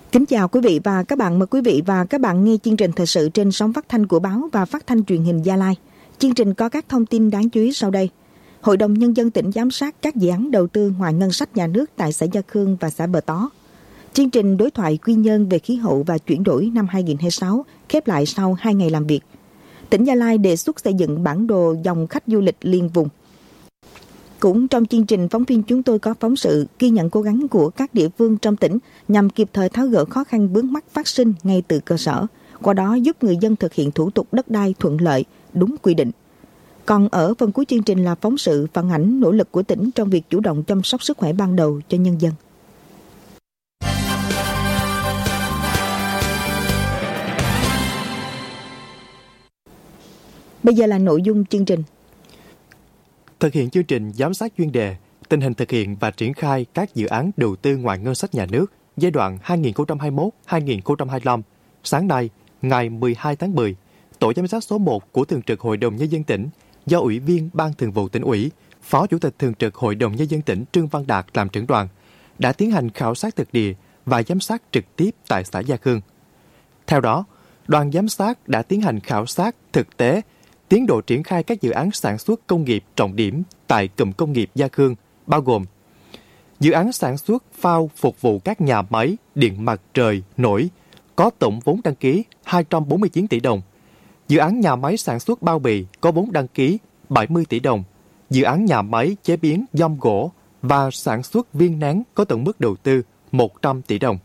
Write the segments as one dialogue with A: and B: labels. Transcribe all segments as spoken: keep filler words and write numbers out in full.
A: Kính chào quý vị và các bạn. Mời quý vị và các bạn nghe chương trình thời sự trên sóng phát thanh của báo và phát thanh truyền hình Gia Lai. Chương trình có các thông tin đáng chú ý sau đây. Hội đồng Nhân dân tỉnh giám sát các dự án đầu tư ngoài ngân sách nhà nước tại xã Gia Khương và xã Bờ Tó. Chương trình đối thoại Quy Nhơn về khí hậu và chuyển đổi năm hai không hai sáu khép lại sau hai ngày làm việc. Tỉnh Gia Lai đề xuất xây dựng bản đồ dòng khách du lịch liên vùng. Cũng trong chương trình, phóng viên chúng tôi có phóng sự ghi nhận cố gắng của các địa phương trong tỉnh nhằm kịp thời tháo gỡ khó khăn vướng mắc phát sinh ngay từ cơ sở, qua đó giúp người dân thực hiện thủ tục đất đai thuận lợi, đúng quy định. Còn ở phần cuối chương trình là phóng sự phản ánh nỗ lực của tỉnh trong việc chủ động chăm sóc sức khỏe ban đầu cho nhân dân. Bây giờ là nội dung chương trình.
B: Thực hiện chương trình giám sát chuyên đề, tình hình thực hiện và triển khai các dự án đầu tư ngoài ngân sách nhà nước giai đoạn hai nghìn không trăm hai mươi mốt đến hai nghìn không trăm hai mươi lăm, sáng nay, ngày mười hai tháng mười, Tổ giám sát số một của Thường trực Hội đồng Nhân dân tỉnh do Ủy viên Ban Thường vụ Tỉnh ủy, Phó Chủ tịch Thường trực Hội đồng Nhân dân tỉnh Trương Văn Đạt làm trưởng đoàn, đã tiến hành khảo sát thực địa và giám sát trực tiếp tại xã Gia Khương. Theo đó, đoàn giám sát đã tiến hành khảo sát thực tế tiến độ triển khai các dự án sản xuất công nghiệp trọng điểm tại cụm công nghiệp Gia Khương, bao gồm dự án sản xuất phao phục vụ các nhà máy điện mặt trời nổi có tổng vốn đăng ký hai trăm bốn mươi chín tỷ đồng, dự án nhà máy sản xuất bao bì có vốn đăng ký bảy mươi tỷ đồng, dự án nhà máy chế biến giam gỗ và sản xuất viên nén có tổng mức đầu tư một trăm tỷ đồng.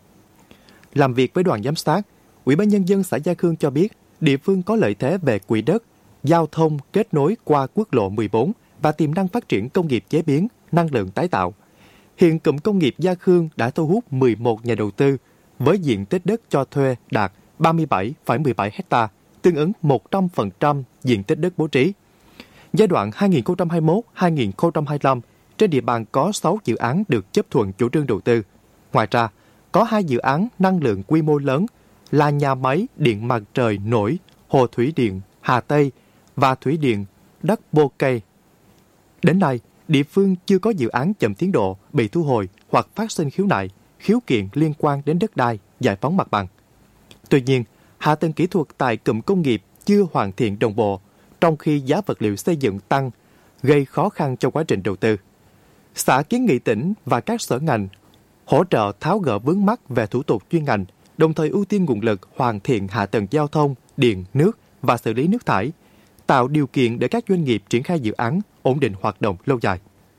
B: Làm việc với đoàn giám sát, Ủy ban Nhân dân xã Gia Khương cho biết địa phương có lợi thế về quỹ đất, giao thông kết nối qua quốc lộ mười bốn và tiềm năng phát triển công nghiệp chế biến, năng lượng tái tạo. Hiện cụm công nghiệp Gia Khương đã thu hút mười một nhà đầu tư với diện tích đất cho thuê đạt ba mươi bảy phẩy mười bảy ha, tương ứng một trăm phần trăm diện tích đất bố trí. Giai đoạn hai nghìn không trăm hai mươi mốt đến hai nghìn không trăm hai mươi lăm, trên địa bàn có sáu dự án được chấp thuận chủ trương đầu tư. Ngoài ra, có hai dự án năng lượng quy mô lớn là nhà máy điện mặt trời nổi Hồ Thủy Điện Hà Tây và Thủy Điện Đất Bô Cây. Đến nay, địa phương chưa có dự án chậm tiến độ, bị thu hồi hoặc phát sinh khiếu nại, khiếu kiện liên quan đến đất đai, giải phóng mặt bằng. Tuy nhiên, hạ tầng kỹ thuật tại cụm công nghiệp chưa hoàn thiện đồng bộ, trong khi giá vật liệu xây dựng tăng, gây khó khăn trong quá trình đầu tư. Xã kiến nghị tỉnh và các sở ngành hỗ trợ tháo gỡ vướng mắc về thủ tục chuyên ngành, đồng thời ưu tiên nguồn lực hoàn thiện hạ tầng giao thông, điện, nước và xử lý nước thải, tạo điều kiện để các doanh nghiệp triển khai dự án ổn định hoạt động lâu dài.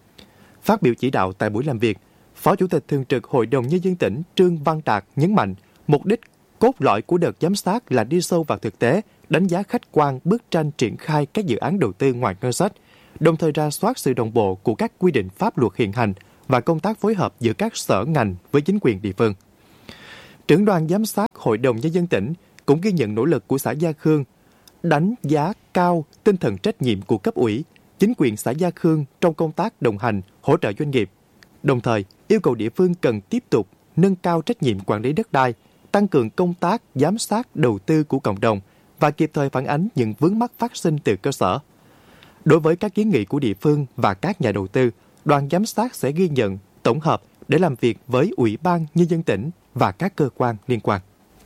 B: Phát biểu chỉ đạo tại buổi làm việc, Phó Chủ tịch Thường trực Hội đồng Nhân dân tỉnh Trương Văn Đạt nhấn mạnh mục đích cốt lõi của đợt giám sát là đi sâu vào thực tế, đánh giá khách quan bức tranh triển khai các dự án đầu tư ngoài ngân sách, đồng thời rà soát sự đồng bộ của các quy định pháp luật hiện hành và công tác phối hợp giữa các sở ngành với chính quyền địa phương. Trưởng đoàn giám sát Hội đồng Nhân dân tỉnh cũng ghi nhận nỗ lực của xã Gia Khương, đánh giá cao tinh thần trách nhiệm của cấp ủy, chính quyền xã Gia Khương trong công tác đồng hành, hỗ trợ doanh nghiệp. Đồng thời, yêu cầu địa phương cần tiếp tục nâng cao trách nhiệm quản lý đất đai, tăng cường công tác giám sát đầu tư của cộng đồng và kịp thời phản ánh những vướng mắc phát sinh từ cơ sở. Đối với các kiến nghị của địa phương và các nhà đầu tư, đoàn giám sát sẽ ghi nhận, tổng hợp để làm việc với Ủy ban Nhân dân tỉnh và các cơ quan liên quan.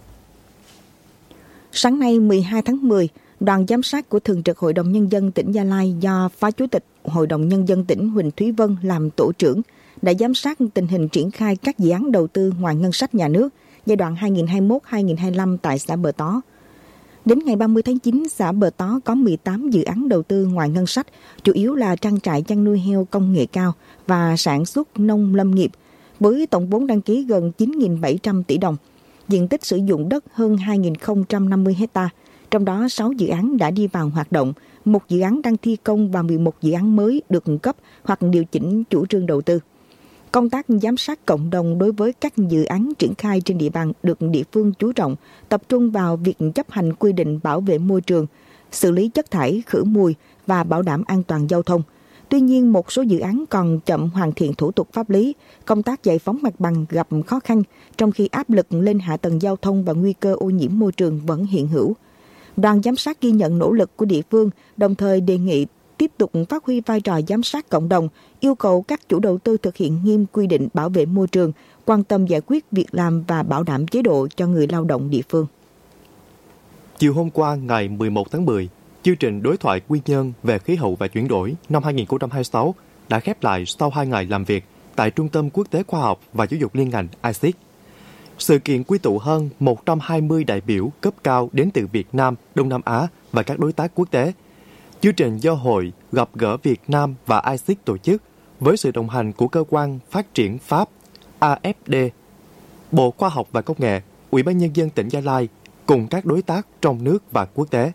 A: Sáng nay mười hai tháng mười, đoàn giám sát của Thường trực Hội đồng Nhân dân tỉnh Gia Lai do Phó Chủ tịch Hội đồng Nhân dân tỉnh Huỳnh Thúy Vân làm tổ trưởng đã giám sát tình hình triển khai các dự án đầu tư ngoài ngân sách nhà nước giai đoạn hai nghìn không trăm hai mươi mốt đến hai nghìn không trăm hai mươi lăm tại xã Bờ Tó. Đến ngày ba mươi tháng chín, xã Bờ Tó có mười tám dự án đầu tư ngoài ngân sách, chủ yếu là trang trại chăn nuôi heo công nghệ cao và sản xuất nông lâm nghiệp, với tổng vốn đăng ký gần chín nghìn bảy trăm tỷ đồng, diện tích sử dụng đất hơn hai nghìn không trăm năm mươi ha, trong đó sáu dự án đã đi vào hoạt động, một dự án đang thi công và mười một dự án mới được cấp hoặc điều chỉnh chủ trương đầu tư. Công tác giám sát cộng đồng đối với các dự án triển khai trên địa bàn được địa phương chú trọng, tập trung vào việc chấp hành quy định bảo vệ môi trường, xử lý chất thải, khử mùi và bảo đảm an toàn giao thông. Tuy nhiên, một số dự án còn chậm hoàn thiện thủ tục pháp lý, công tác giải phóng mặt bằng gặp khó khăn, trong khi áp lực lên hạ tầng giao thông và nguy cơ ô nhiễm môi trường vẫn hiện hữu. Đoàn giám sát ghi nhận nỗ lực của địa phương, đồng thời đề nghị tiếp tục phát huy vai trò giám sát cộng đồng, yêu cầu các chủ đầu tư thực hiện nghiêm quy định bảo vệ môi trường, quan tâm giải quyết việc làm và bảo đảm chế độ cho người lao động địa phương.
B: Chiều hôm qua ngày mười một tháng mười, chương trình đối thoại quy nhơn về khí hậu và chuyển đổi năm hai không hai sáu đã khép lại sau hai ngày làm việc tại Trung tâm Quốc tế Khoa học và Giáo dục Liên ngành I C I C. Sự kiện quy tụ hơn một trăm hai mươi đại biểu cấp cao đến từ Việt Nam, Đông Nam Á và các đối tác quốc tế. Chương trình do Hội Gặp gỡ Việt Nam và I C I C tổ chức với sự đồng hành của Cơ quan Phát triển Pháp A F D, Bộ Khoa học và Công nghệ, Ủy ban Nhân dân tỉnh Gia Lai cùng các đối tác trong nước và quốc tế.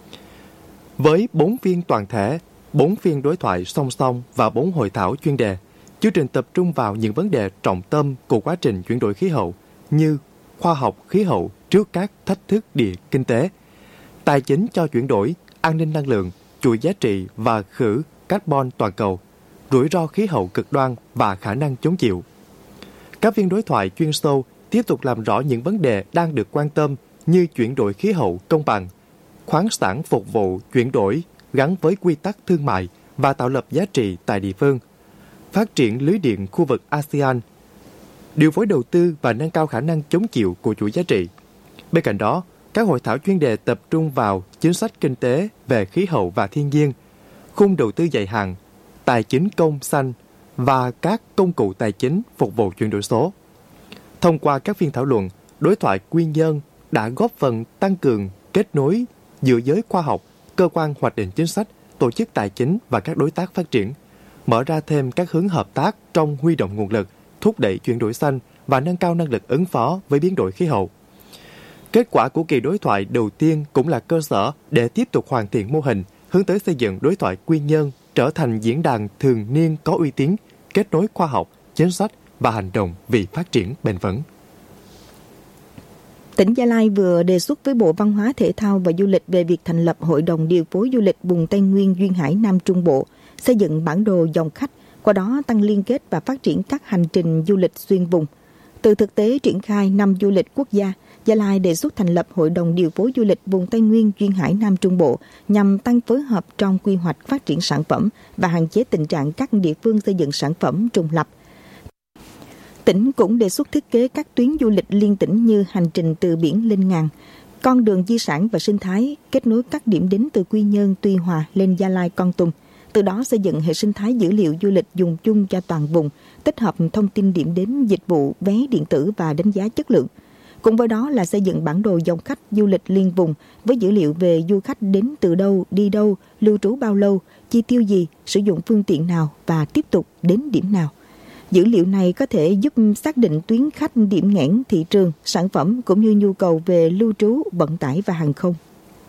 B: Với bốn phiên toàn thể, bốn phiên đối thoại song song và bốn hội thảo chuyên đề, chương trình tập trung vào những vấn đề trọng tâm của quá trình chuyển đổi khí hậu như khoa học khí hậu trước các thách thức địa kinh tế, tài chính cho chuyển đổi, an ninh năng lượng, chuỗi giá trị và khử carbon toàn cầu, rủi ro khí hậu cực đoan và khả năng chống chịu. Các phiên đối thoại chuyên sâu tiếp tục làm rõ những vấn đề đang được quan tâm như chuyển đổi khí hậu công bằng, khoáng sản phục vụ chuyển đổi gắn với quy tắc thương mại và tạo lập giá trị tại địa phương, phát triển lưới điện khu vực a sê an, điều phối đầu tư và nâng cao khả năng chống chịu của chuỗi giá trị. Bên cạnh đó, các hội thảo chuyên đề tập trung vào chính sách kinh tế về khí hậu và thiên nhiên, khung đầu tư dài hạn, tài chính công xanh và các công cụ tài chính phục vụ chuyển đổi số. Thông qua các phiên thảo luận, đối thoại quy nhơn đã góp phần tăng cường kết nối giữa giới khoa học, cơ quan hoạch định chính sách, tổ chức tài chính và các đối tác phát triển, mở ra thêm các hướng hợp tác trong huy động nguồn lực, thúc đẩy chuyển đổi xanh và nâng cao năng lực ứng phó với biến đổi khí hậu. Kết quả của kỳ đối thoại đầu tiên cũng là cơ sở để tiếp tục hoàn thiện mô hình, hướng tới xây dựng đối thoại quy nhơn trở thành diễn đàn thường niên có uy tín, kết nối khoa học, chính sách và hành động vì phát triển bền vững.
A: Tỉnh Gia Lai vừa đề xuất với Bộ Văn hóa Thể thao và Du lịch về việc thành lập Hội đồng điều phối du lịch vùng Tây Nguyên Duyên Hải Nam Trung Bộ, xây dựng bản đồ dòng khách, qua đó tăng liên kết và phát triển các hành trình du lịch xuyên vùng. Từ thực tế triển khai năm du lịch quốc gia, Gia Lai đề xuất thành lập Hội đồng điều phối du lịch vùng Tây Nguyên Duyên Hải Nam Trung Bộ nhằm tăng phối hợp trong quy hoạch phát triển sản phẩm và hạn chế tình trạng các địa phương xây dựng sản phẩm trùng lập. Tỉnh cũng đề xuất thiết kế các tuyến du lịch liên tỉnh như hành trình từ biển lên ngàn, con đường di sản và sinh thái, kết nối các điểm đến từ Quy Nhơn, Tuy Hòa lên Gia Lai, Kon Tum. Từ đó xây dựng hệ sinh thái dữ liệu du lịch dùng chung cho toàn vùng, tích hợp thông tin điểm đến, dịch vụ, vé điện tử và đánh giá chất lượng. Cùng với đó là xây dựng bản đồ dòng khách du lịch liên vùng với dữ liệu về du khách đến từ đâu, đi đâu, lưu trú bao lâu, chi tiêu gì, sử dụng phương tiện nào và tiếp tục đến điểm nào. Dữ liệu này có thể giúp xác định tuyến khách, điểm nghẽn thị trường, sản phẩm cũng như nhu cầu về lưu trú, vận tải và hàng không.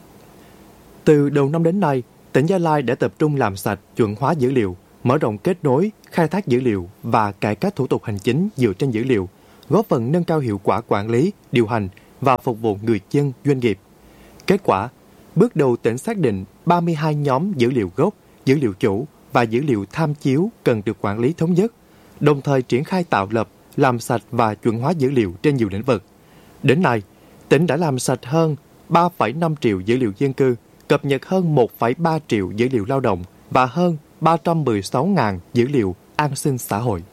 B: Từ đầu năm đến nay, tỉnh Gia Lai đã tập trung làm sạch, chuẩn hóa dữ liệu, mở rộng kết nối, khai thác dữ liệu và cải cách thủ tục hành chính dựa trên dữ liệu, góp phần nâng cao hiệu quả quản lý, điều hành và phục vụ người dân, doanh nghiệp. Kết quả, bước đầu tỉnh xác định ba mươi hai nhóm dữ liệu gốc, dữ liệu chủ và dữ liệu tham chiếu cần được quản lý thống nhất, đồng thời triển khai tạo lập, làm sạch và chuẩn hóa dữ liệu trên nhiều lĩnh vực. Đến nay, tỉnh đã làm sạch hơn ba phẩy năm triệu dữ liệu dân cư, cập nhật hơn một phẩy ba triệu dữ liệu lao động và hơn ba trăm mười sáu nghìn dữ liệu an sinh xã hội.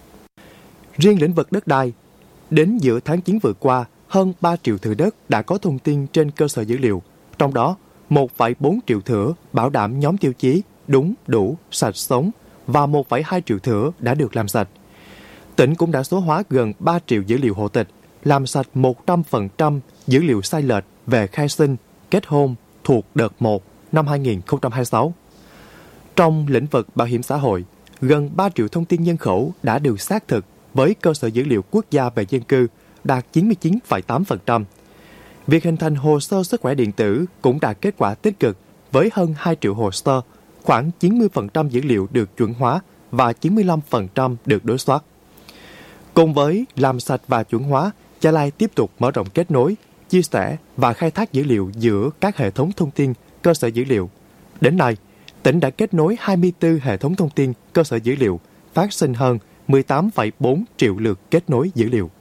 B: Riêng lĩnh vực đất đai, đến giữa tháng chín vừa qua, hơn ba triệu thửa đất đã có thông tin trên cơ sở dữ liệu, trong đó một phẩy bốn triệu thửa bảo đảm nhóm tiêu chí đúng, đủ, sạch, sống và một phẩy hai triệu thửa đã được làm sạch. Tỉnh cũng đã số hóa gần ba triệu dữ liệu hộ tịch, làm sạch một trăm phần trăm dữ liệu sai lệch về khai sinh, kết hôn thuộc đợt một năm hai không hai sáu. Trong lĩnh vực bảo hiểm xã hội, gần ba triệu thông tin nhân khẩu đã được xác thực với cơ sở dữ liệu quốc gia về dân cư đạt chín mươi chín phẩy tám phần trăm. Việc hình thành hồ sơ sức khỏe điện tử cũng đạt kết quả tích cực với hơn hai triệu hồ sơ, khoảng chín mươi phần trăm dữ liệu được chuẩn hóa và chín mươi lăm phần trăm được đối soát. Cùng với làm sạch và chuẩn hóa, Gia Lai tiếp tục mở rộng kết nối, chia sẻ và khai thác dữ liệu giữa các hệ thống thông tin, cơ sở dữ liệu. Đến nay, tỉnh đã kết nối hai mươi tư hệ thống thông tin, cơ sở dữ liệu, phát sinh hơn mười tám phẩy bốn triệu lượt kết nối dữ liệu.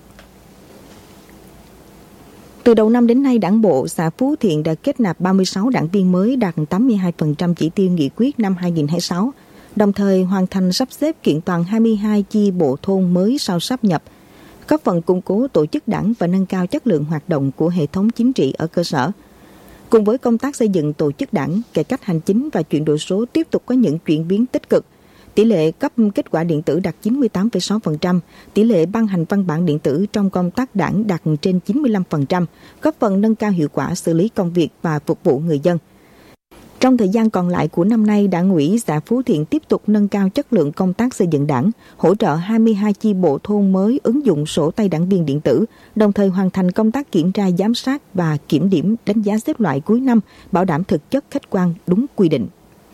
A: Từ đầu năm đến nay, Đảng bộ xã Phú Thiện đã kết nạp ba mươi sáu đảng viên mới đạt tám mươi hai phần trăm chỉ tiêu nghị quyết năm hai không hai sáu, đồng thời hoàn thành sắp xếp kiện toàn hai mươi hai chi bộ thôn mới sau sáp nhập. góp phần củng cố tổ chức đảng và nâng cao chất lượng hoạt động của hệ thống chính trị ở cơ sở. Cùng với công tác xây dựng tổ chức đảng, cải cách hành chính và chuyển đổi số tiếp tục có những chuyển biến tích cực. Tỷ lệ cấp kết quả điện tử đạt chín mươi tám phẩy sáu phần trăm, tỷ lệ ban hành văn bản điện tử trong công tác đảng đạt trên chín mươi lăm phần trăm, góp phần nâng cao hiệu quả xử lý công việc và phục vụ người dân. Trong thời gian còn lại của năm nay, Đảng ủy xã Phú Thiện tiếp tục nâng cao chất lượng công tác xây dựng đảng, hỗ trợ hai mươi hai chi bộ thôn mới ứng dụng sổ tay đảng viên điện tử, đồng thời hoàn thành công tác kiểm tra giám sát và kiểm điểm đánh giá xếp loại cuối năm, bảo đảm thực chất khách quan đúng quy định.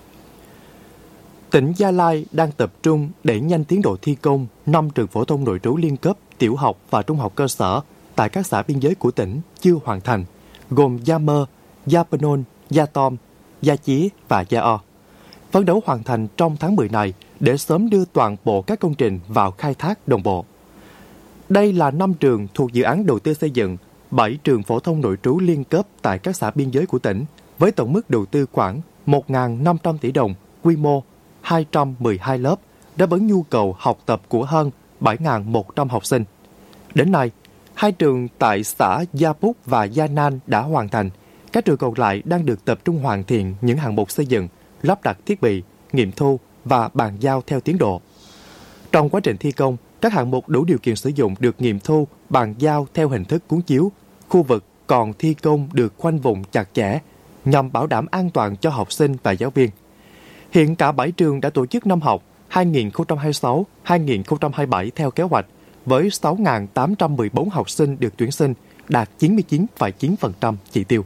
B: Tỉnh Gia Lai đang tập trung đẩy nhanh tiến độ thi công năm trường phổ thông nội trú liên cấp, tiểu học và trung học cơ sở tại các xã biên giới của tỉnh chưa hoàn thành, gồm Gia Mơ, Gia Pơn, Gia Tom, Gia Chí và Gia O. Phấn đấu hoàn thành trong tháng mười này để sớm đưa toàn bộ các công trình vào khai thác đồng bộ. Đây là năm trường thuộc dự án đầu tư xây dựng bảy trường phổ thông nội trú liên cấp tại các xã biên giới của tỉnh với tổng mức đầu tư khoảng một nghìn năm trăm tỷ đồng, quy mô hai trăm mười hai lớp, đáp ứng nhu cầu học tập của hơn bảy nghìn một trăm học sinh. Đến nay, hai trường tại xã Gia Púc và Gia Nan đã hoàn thành. Các trường còn lại đang được tập trung hoàn thiện những hạng mục xây dựng, lắp đặt thiết bị, nghiệm thu và bàn giao theo tiến độ. Trong quá trình thi công, các hạng mục đủ điều kiện sử dụng được nghiệm thu, bàn giao theo hình thức cuốn chiếu. Khu vực còn thi công được khoanh vùng chặt chẽ nhằm bảo đảm an toàn cho học sinh và giáo viên. Hiện cả bảy trường đã tổ chức năm học hai nghìn không trăm hai mươi sáu hai nghìn không trăm hai mươi bảy theo kế hoạch với sáu nghìn tám trăm mười bốn học sinh được tuyển sinh, đạt chín mươi chín phẩy chín phần trăm chỉ tiêu.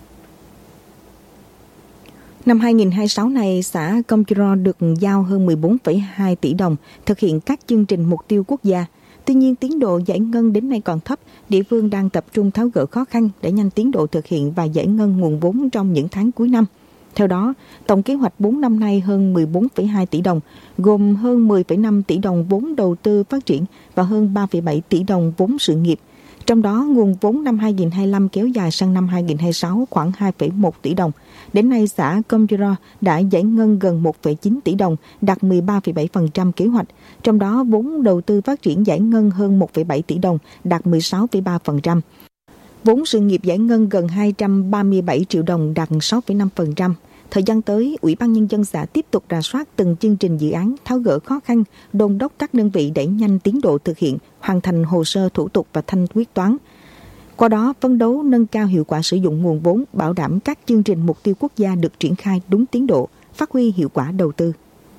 A: Năm hai nghìn không trăm hai mươi sáu này, xã Công Chư Ro được giao hơn mười bốn phẩy hai tỷ đồng thực hiện các chương trình mục tiêu quốc gia. Tuy nhiên, tiến độ giải ngân đến nay còn thấp, địa phương đang tập trung tháo gỡ khó khăn để nhanh tiến độ thực hiện và giải ngân nguồn vốn trong những tháng cuối năm. Theo đó, tổng kế hoạch bốn năm nay hơn mười bốn phẩy hai tỷ đồng, gồm hơn mười phẩy năm tỷ đồng vốn đầu tư phát triển và hơn ba phẩy bảy tỷ đồng vốn sự nghiệp. Trong đó, nguồn vốn năm hai nghìn không trăm hai mươi lăm kéo dài sang năm hai nghìn không trăm hai mươi sáu khoảng hai phẩy một tỷ đồng. Đến nay, xã Công Chư Ro đã giải ngân gần một phẩy chín tỷ đồng, đạt mười ba phẩy bảy phần trăm kế hoạch. Trong đó, vốn đầu tư phát triển giải ngân hơn một phẩy bảy tỷ đồng, đạt mười sáu phẩy ba phần trăm. Vốn sự nghiệp giải ngân gần hai trăm ba mươi bảy triệu đồng, đạt sáu phẩy năm phần trăm. Thời gian tới, Ủy ban Nhân dân xã tiếp tục rà soát từng chương trình dự án, tháo gỡ khó khăn, đôn đốc các đơn vị đẩy nhanh tiến độ thực hiện, hoàn thành hồ sơ thủ tục và thanh quyết toán. Qua đó, phấn đấu nâng cao hiệu quả sử dụng nguồn vốn, bảo đảm các chương trình mục tiêu quốc gia được triển khai đúng tiến độ, phát huy hiệu quả đầu tư.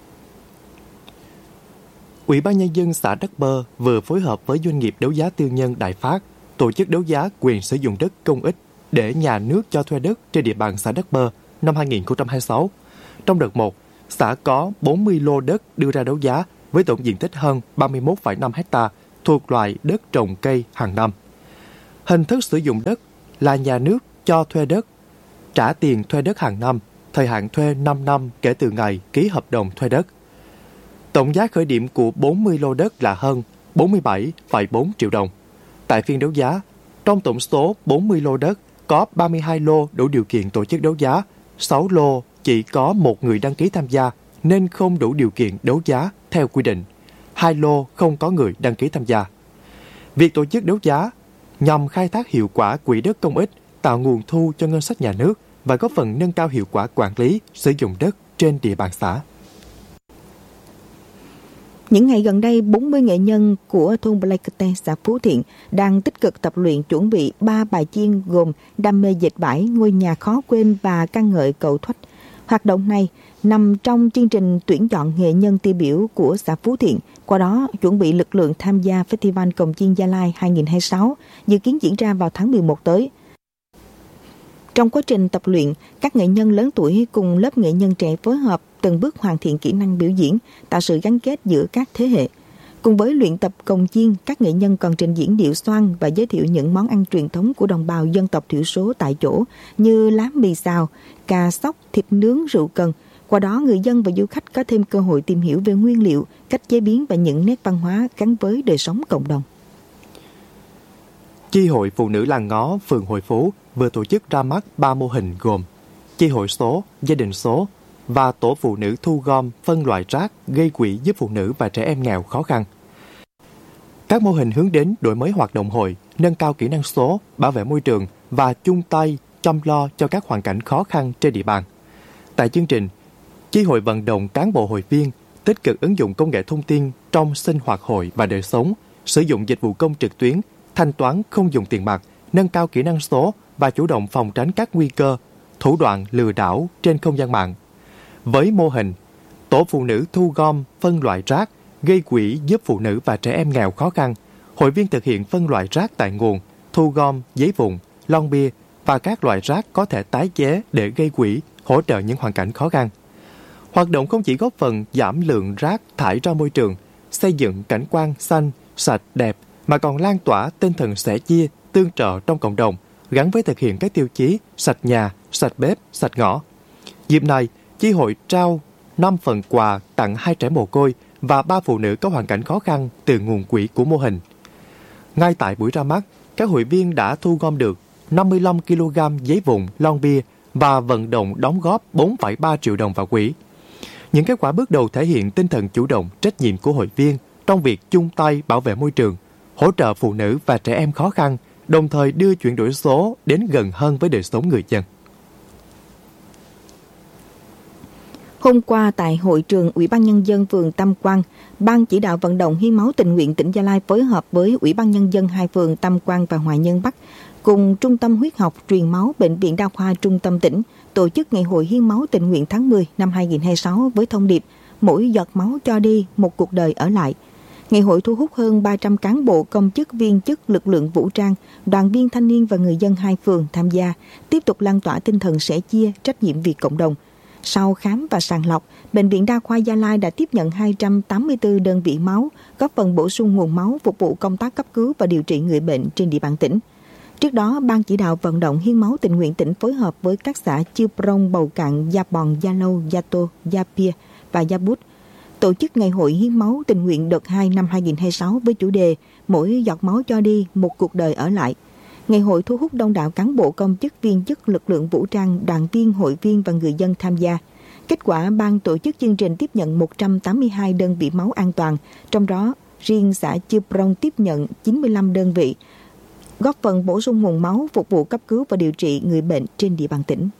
B: Ủy ban Nhân dân xã Đắc Bơ vừa phối hợp với doanh nghiệp đấu giá tư nhân Đại Phát tổ chức đấu giá quyền sử dụng đất công ích để nhà nước cho thuê đất trên địa bàn xã Đắc Bơ năm hai nghìn không trăm hai mươi sáu. Trong đợt một, xã có bốn mươi lô đất đưa ra đấu giá với tổng diện tích hơn ba mươi mốt phẩy năm héc ta thuộc loại đất trồng cây hàng năm. Hình thức sử dụng đất là nhà nước cho thuê đất, trả tiền thuê đất hàng năm, thời hạn thuê năm năm kể từ ngày ký hợp đồng thuê đất. Tổng giá khởi điểm của bốn mươi lô đất là hơn bốn mươi bảy phẩy bốn triệu đồng. Tại phiên đấu giá, trong tổng số bốn mươi lô đất, có ba mươi hai lô đủ điều kiện tổ chức đấu giá, sáu lô chỉ có một người đăng ký tham gia nên không đủ điều kiện đấu giá theo quy định, hai lô không có người đăng ký tham gia. Việc tổ chức đấu giá nhằm khai thác hiệu quả quỹ đất công ích, tạo nguồn thu cho ngân sách nhà nước và góp phần nâng cao hiệu quả quản lý, sử dụng đất trên địa bàn xã.
A: Những ngày gần đây, bốn mươi nghệ nhân của thôn Blaikete, xã Phú Thiện đang tích cực tập luyện chuẩn bị ba bài chiên gồm Đam mê dệt vải, Ngôi nhà khó quên và Ca ngợi cầu thoát. Hoạt động này nằm trong chương trình tuyển chọn nghệ nhân tiêu biểu của xã Phú Thiện, qua đó chuẩn bị lực lượng tham gia Festival Cồng Chiêng Gia Lai hai nghìn không trăm hai mươi sáu, dự kiến diễn ra vào tháng mười một tới. Trong quá trình tập luyện, các nghệ nhân lớn tuổi cùng lớp nghệ nhân trẻ phối hợp từng bước hoàn thiện kỹ năng biểu diễn, tạo sự gắn kết giữa các thế hệ. Cùng với luyện tập cồng chiêng, các nghệ nhân còn trình diễn điệu xoan và giới thiệu những món ăn truyền thống của đồng bào dân tộc thiểu số tại chỗ như lá mì xào, cà sóc, thịt nướng, rượu cần. Qua đó, người dân và du khách có thêm cơ hội tìm hiểu về nguyên liệu, cách chế biến và những nét văn hóa gắn với đời sống cộng đồng.
B: Chi hội Phụ nữ Làng Ngó, phường Hội Phú vừa tổ chức ra mắt ba mô hình gồm chi hội số, gia đình số và tổ phụ nữ thu gom, phân loại rác gây quỹ giúp phụ nữ và trẻ em nghèo khó khăn. Các mô hình hướng đến đổi mới hoạt động hội, nâng cao kỹ năng số, bảo vệ môi trường và chung tay chăm lo cho các hoàn cảnh khó khăn trên địa bàn. Tại chương trình, chi hội vận động cán bộ hội viên tích cực ứng dụng công nghệ thông tin trong sinh hoạt hội và đời sống, sử dụng dịch vụ công trực tuyến, thanh toán không dùng tiền mặt, nâng cao kỹ năng số và chủ động phòng tránh các nguy cơ, thủ đoạn lừa đảo trên không gian mạng. Với mô hình tổ phụ nữ thu gom, phân loại rác, gây quỹ giúp phụ nữ và trẻ em nghèo khó khăn, hội viên thực hiện phân loại rác tại nguồn, thu gom giấy vụn, lon bia và các loại rác có thể tái chế để gây quỹ, hỗ trợ những hoàn cảnh khó khăn. Hoạt động không chỉ góp phần giảm lượng rác thải ra môi trường, xây dựng cảnh quan xanh, sạch, đẹp, mà còn lan tỏa tinh thần sẻ chia, tương trợ trong cộng đồng, gắn với thực hiện các tiêu chí sạch nhà, sạch bếp, sạch ngõ. Dịp này, chi hội trao năm phần quà tặng hai trẻ mồ côi và ba phụ nữ có hoàn cảnh khó khăn từ nguồn quỹ của mô hình. Ngay tại buổi ra mắt, các hội viên đã thu gom được năm mươi lăm ki lô gam giấy vụn, lon bia và vận động đóng góp bốn phẩy ba triệu đồng vào quỹ. Những kết quả bước đầu thể hiện tinh thần chủ động, trách nhiệm của hội viên trong việc chung tay bảo vệ môi trường, hỗ trợ phụ nữ và trẻ em khó khăn, đồng thời đưa chuyển đổi số đến gần hơn với đời sống người dân.
A: Hôm qua tại hội trường Ủy ban Nhân dân phường Tam Quan, Ban chỉ đạo vận động hiến máu tình nguyện tỉnh Gia Lai phối hợp với Ủy ban Nhân dân hai phường Tam Quan và Hoài Nhân Bắc cùng Trung tâm Huyết học Truyền máu Bệnh viện Đa khoa Trung tâm tỉnh tổ chức Ngày hội hiến máu tình nguyện tháng mười năm hai nghìn không trăm hai mươi sáu với thông điệp mỗi giọt máu cho đi, một cuộc đời ở lại. Ngày hội thu hút hơn ba trăm cán bộ, công chức, viên chức, lực lượng vũ trang, đoàn viên thanh niên và người dân hai phường tham gia, tiếp tục lan tỏa tinh thần sẻ chia, trách nhiệm vì cộng đồng. Sau khám và sàng lọc, Bệnh viện Đa khoa Gia Lai đã tiếp nhận hai trăm tám mươi tư đơn vị máu, góp phần bổ sung nguồn máu phục vụ công tác cấp cứu và điều trị người bệnh trên địa bàn tỉnh. Trước đó, Ban chỉ đạo vận động hiến máu tình nguyện tỉnh phối hợp với các xã Chư Prong, Bầu Cạn, Gia Bòn, Gia Lâu, Gia Tô, Gia Pia và Gia Bút tổ chức Ngày hội hiến máu tình nguyện đợt hai năm hai nghìn không trăm hai mươi sáu với chủ đề mỗi giọt máu cho đi, một cuộc đời ở lại. Ngày hội thu hút đông đảo cán bộ, công chức, viên chức, lực lượng vũ trang, đoàn viên, hội viên và người dân tham gia. Kết quả, ban tổ chức chương trình tiếp nhận một trăm tám mươi hai đơn vị máu an toàn, trong đó riêng xã Chư Prong tiếp nhận chín mươi lăm đơn vị, góp phần bổ sung nguồn máu phục vụ cấp cứu và điều trị người bệnh trên địa bàn tỉnh.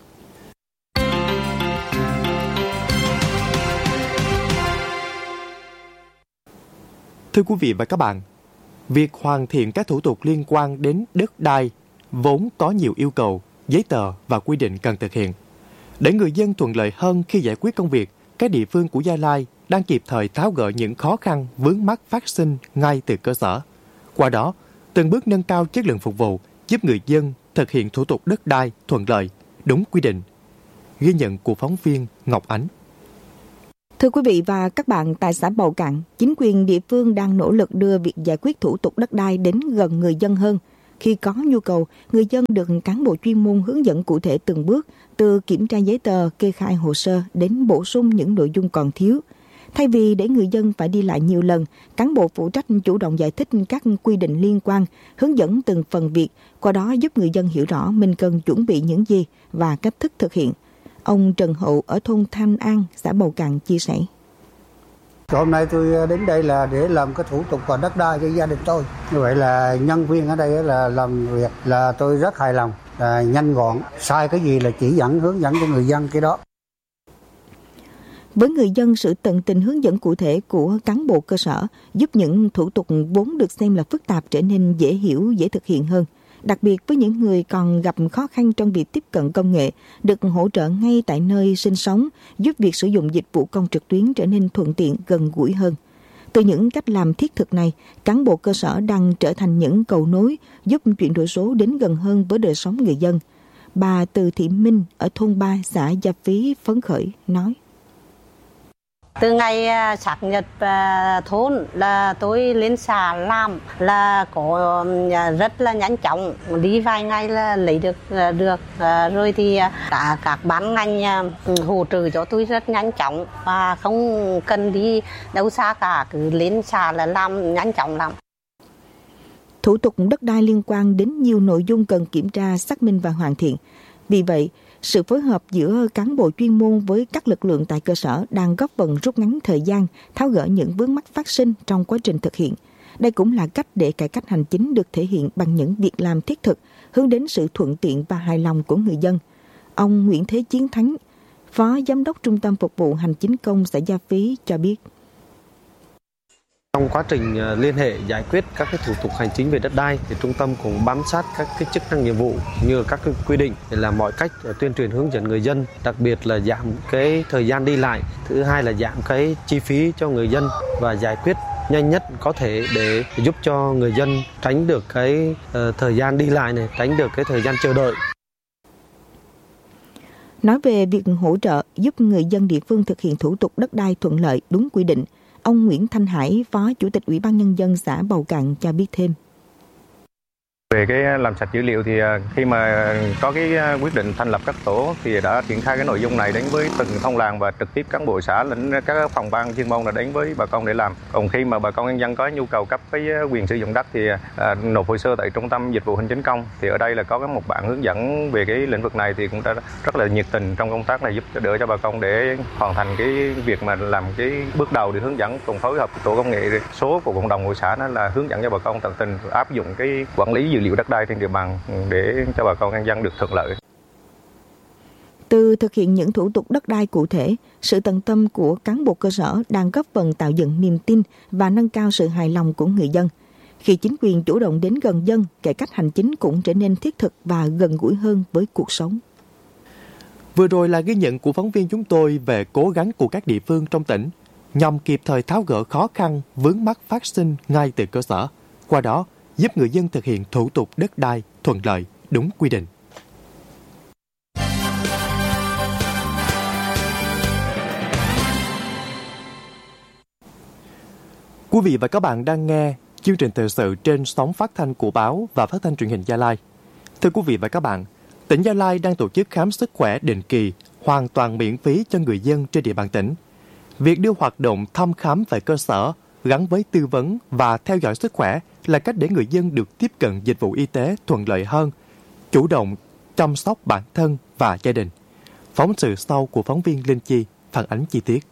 B: Thưa quý vị và các bạn, việc hoàn thiện các thủ tục liên quan đến đất đai vốn có nhiều yêu cầu, giấy tờ và quy định cần thực hiện. Để người dân thuận lợi hơn khi giải quyết công việc, các địa phương của Gia Lai đang kịp thời tháo gỡ những khó khăn vướng mắc phát sinh ngay từ cơ sở. Qua đó, từng bước nâng cao chất lượng phục vụ, giúp người dân thực hiện thủ tục đất đai thuận lợi, đúng quy định. Ghi nhận của phóng viên Ngọc Ánh.
A: Thưa quý vị và các bạn, tại xã Bầu Cạn, chính quyền địa phương đang nỗ lực đưa việc giải quyết thủ tục đất đai đến gần người dân hơn. Khi có nhu cầu, người dân được cán bộ chuyên môn hướng dẫn cụ thể từng bước, từ kiểm tra giấy tờ, kê khai hồ sơ đến bổ sung những nội dung còn thiếu. Thay vì để người dân phải đi lại nhiều lần, cán bộ phụ trách chủ động giải thích các quy định liên quan, hướng dẫn từng phần việc, qua đó giúp người dân hiểu rõ mình cần chuẩn bị những gì và cách thức thực hiện. Ông Trần Hậu ở thôn Thanh An, xã Bầu Cạn chia sẻ.
C: Hôm nay tôi đến đây là để làm cái thủ tục và đất đai cho gia đình tôi. Như vậy là nhân viên ở đây là làm việc là tôi rất hài lòng, là nhanh gọn, sai cái gì là chỉ dẫn hướng dẫn cho người dân cái đó.
A: Với người dân, sự tận tình hướng dẫn cụ thể của cán bộ cơ sở giúp những thủ tục vốn được xem là phức tạp trở nên dễ hiểu, dễ thực hiện hơn. Đặc biệt với những người còn gặp khó khăn trong việc tiếp cận công nghệ, được hỗ trợ ngay tại nơi sinh sống, giúp việc sử dụng dịch vụ công trực tuyến trở nên thuận tiện, gần gũi hơn. Từ những cách làm thiết thực này, cán bộ cơ sở đang trở thành những cầu nối giúp chuyển đổi số đến gần hơn với đời sống người dân. Bà Từ Thị Minh ở thôn ba, xã Gia Phí phấn khởi nói.
D: Từ ngày xác nhập thôn là tôi lên xã làm là có rất là nhanh chóng, đi vài ngày là lấy được được rồi thì cả các ban ngành hỗ trợ cho tôi rất nhanh chóng và không cần đi đâu xa cả, cứ lên xã là làm nhanh chóng lắm.
A: Thủ tục đất đai liên quan đến nhiều nội dung cần kiểm tra, xác minh và hoàn thiện. Vì vậy, sự phối hợp giữa cán bộ chuyên môn với các lực lượng tại cơ sở đang góp phần rút ngắn thời gian, tháo gỡ những vướng mắc phát sinh trong quá trình thực hiện. Đây cũng là cách để cải cách hành chính được thể hiện bằng những việc làm thiết thực, hướng đến sự thuận tiện và hài lòng của người dân. Ông Nguyễn Thế Chiến Thắng, Phó Giám đốc Trung tâm Phục vụ Hành chính công xã Gia Phí cho biết.
E: Trong quá trình liên hệ giải quyết các cái thủ tục hành chính về đất đai thì trung tâm cũng bám sát các cái chức năng nhiệm vụ như các cái quy định để làm mọi cách tuyên truyền hướng dẫn người dân, đặc biệt là giảm cái thời gian đi lại, thứ hai là giảm cái chi phí cho người dân và giải quyết nhanh nhất có thể để giúp cho người dân tránh được cái uh, thời gian đi lại này, tránh được cái thời gian chờ đợi.
A: Nói về việc hỗ trợ giúp người dân địa phương thực hiện thủ tục đất đai thuận lợi đúng quy định, ông Nguyễn Thanh Hải, Phó Chủ tịch Ủy ban Nhân dân xã Bầu Cạn cho biết thêm.
F: Về cái làm sạch dữ liệu thì khi mà có cái quyết định thành lập các tổ thì đã triển khai cái nội dung này đến với từng thôn làng và trực tiếp cán bộ xã lẫn các phòng ban chuyên môn là đến với bà con để làm. Còn khi mà bà con nhân dân có nhu cầu cấp cái quyền sử dụng đất thì à, nộp hồ sơ tại Trung tâm Dịch vụ Hành chính công. Thì ở đây là có cái một bạn hướng dẫn về cái lĩnh vực này thì cũng đã rất là nhiệt tình trong công tác này giúp đỡ cho bà con để hoàn thành cái việc mà làm cái bước đầu để hướng dẫn cùng phối hợp tổ công nghệ số của cộng đồng của xã, đó là hướng dẫn cho bà con tận tình áp dụng cái quản lý dữ liệu đất đai trên địa bàn để cho bà con nhân dân được thuận lợi.
A: Từ thực hiện những thủ tục đất đai cụ thể, sự tận tâm của cán bộ cơ sở đang góp phần tạo dựng niềm tin và nâng cao sự hài lòng của người dân. Khi chính quyền chủ động đến gần dân, cải cách hành chính cũng trở nên thiết thực và gần gũi hơn với cuộc sống.
B: Vừa rồi là ghi nhận của phóng viên chúng tôi về cố gắng của các địa phương trong tỉnh nhằm kịp thời tháo gỡ khó khăn, vướng mắc phát sinh ngay từ cơ sở. Qua đó, giúp người dân thực hiện thủ tục đất đai thuận lợi, đúng quy định. Quý vị và các bạn đang nghe chương trình thời sự trên sóng phát thanh của báo và phát thanh truyền hình Gia Lai. Thưa quý vị và các bạn, tỉnh Gia Lai đang tổ chức khám sức khỏe định kỳ hoàn toàn miễn phí cho người dân trên địa bàn tỉnh. Việc đưa hoạt động thăm khám tại cơ sở gắn với tư vấn và theo dõi sức khỏe là cách để người dân được tiếp cận dịch vụ y tế thuận lợi hơn, chủ động chăm sóc bản thân và gia đình. Phóng sự sau của phóng viên Linh Chi phản ánh chi tiết.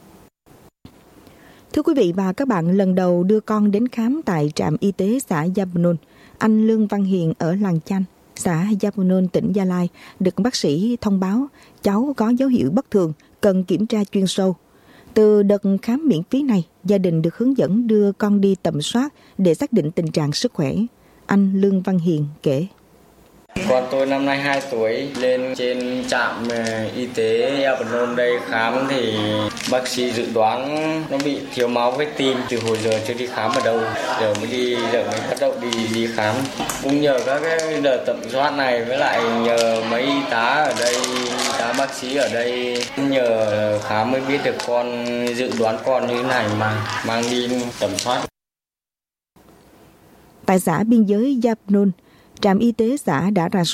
A: Thưa quý vị và các bạn, lần đầu đưa con đến khám tại trạm y tế xã Yabunon, anh Lương Văn Hiền ở làng Chanh, xã Yabunon, tỉnh Gia Lai, được bác sĩ thông báo cháu có dấu hiệu bất thường, cần kiểm tra chuyên sâu. Từ đợt khám miễn phí này, gia đình được hướng dẫn đưa con đi tầm soát để xác định tình trạng sức khỏe. Anh Lương Văn Hiền kể.
G: Con tôi năm nay hai tuổi, lên trên trạm y tế Yabunon đây khám thì bác sĩ dự đoán nó bị thiếu máu với tim. Từ hồi giờ chưa đi khám ở đâu, giờ mới đi, giờ mới bắt đầu đi đi khám. Cũng nhờ các cái đợt tầm soát này với lại nhờ mấy y tá ở đây, y tá bác sĩ ở đây nhờ khám mới biết được con, dự đoán con như thế này mà mang đi tầm soát.
A: Tại xã biên giới Yabunon, trạm y tế xã đã rà soát